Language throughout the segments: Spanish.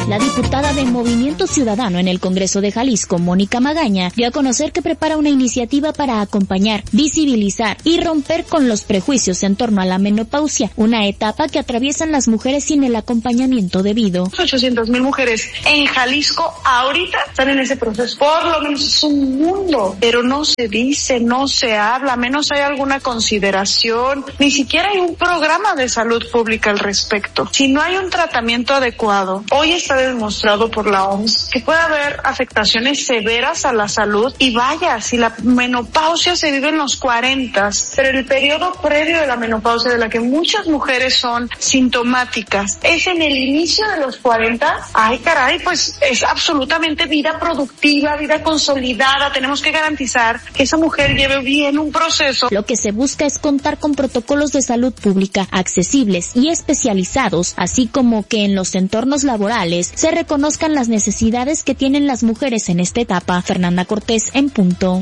La diputada de Movimiento Ciudadano en el Congreso de Jalisco, Mónica Magaña, dio a conocer que prepara una iniciativa para acompañar, visibilizar y romper con los prejuicios en torno a la menopausia, una etapa que atraviesan las mujeres sin el acompañamiento debido. 800,000 mujeres en Jalisco ahorita están en ese proceso. Por lo menos es un mundo, pero no se dice, no se habla, menos hay alguna consideración, ni siquiera hay un programa de salud pública al respecto. Si no hay un tratamiento adecuado, hoy está demostrado por la OMS que puede haber afectaciones severas a la salud y vaya, si la menopausia se vive en los 40, pero el periodo previo de la menopausia de la que muchas mujeres son sintomáticas es en el inicio de los 40, ay caray, pues es absolutamente vida productiva, vida consolidada, tenemos que garantizar que esa mujer lleve bien un proceso. Lo que se busca es contar con protocolos de salud pública accesibles y especializados, así como que en los entornos laborales se reconozcan las necesidades que tienen las mujeres en esta etapa. Fernanda Cortés, en punto.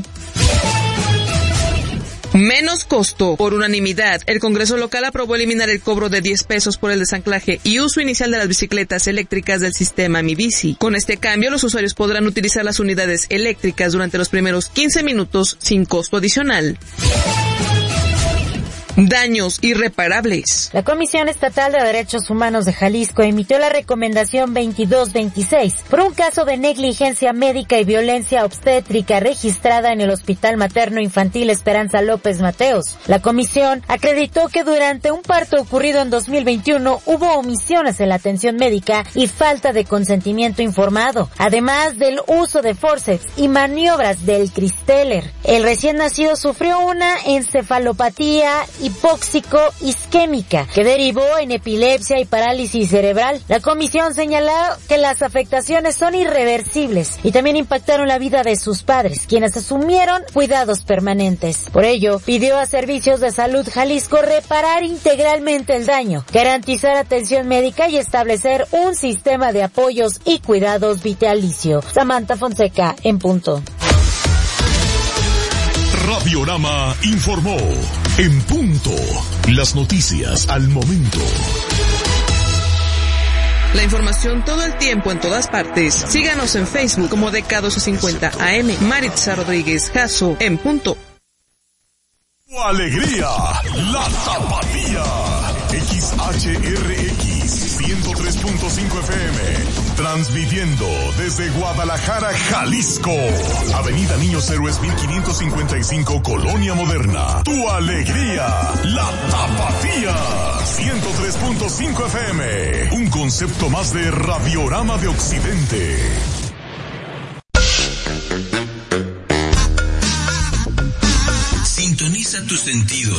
Menos costo. Por unanimidad, el Congreso local aprobó eliminar el cobro de 10 pesos por el desanclaje y uso inicial de las bicicletas eléctricas del sistema Mi Bici. Con este cambio, los usuarios podrán utilizar las unidades eléctricas durante los primeros 15 minutos sin costo adicional. Daños irreparables. La Comisión Estatal de Derechos Humanos de Jalisco emitió la recomendación 2226 por un caso de negligencia médica y violencia obstétrica registrada en el Hospital Materno Infantil Esperanza López Mateos. La comisión acreditó que durante un parto ocurrido en 2021 hubo omisiones en la atención médica y falta de consentimiento informado, además del uso de forceps y maniobras del Cristeller. El recién nacido sufrió una encefalopatía hipóxico-isquémica que derivó en epilepsia y parálisis cerebral. La comisión señaló que las afectaciones son irreversibles y también impactaron la vida de sus padres, quienes asumieron cuidados permanentes. Por ello, pidió a Servicios de Salud Jalisco reparar integralmente el daño, garantizar atención médica y establecer un sistema de apoyos y cuidados vitalicio. Samantha Fonseca, en punto. Radiorama informó. En punto. Las noticias al momento. La información todo el tiempo en todas partes. Síganos en Facebook como DK1250 AM. Maritza Rodríguez Jasso, en punto. Tu alegría, la tapatía. XHRX 103.5 FM. Transmitiendo desde Guadalajara, Jalisco. Avenida Niños Héroes 1555, Colonia Moderna. Tu alegría, la tapatía. 103.5 FM. Un concepto más de Radiorama de Occidente. Sintoniza tus sentidos.